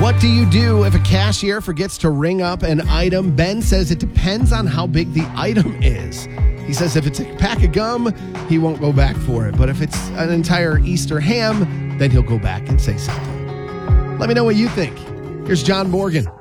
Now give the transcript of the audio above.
What do you do if a cashier forgets to ring up an item? Ben says it depends on how big the item is. He says if it's a pack of gum, he won't go back for it. But if it's an entire Easter ham, then he'll go back and say something. Let me know what you think. Here's John Morgan